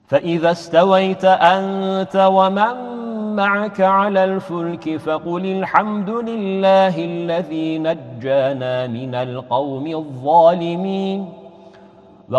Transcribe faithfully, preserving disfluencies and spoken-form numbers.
فإذا استويت أنت ومن معك على الفلك فقل الحمد لله الذي نجانا من القوم الظالمين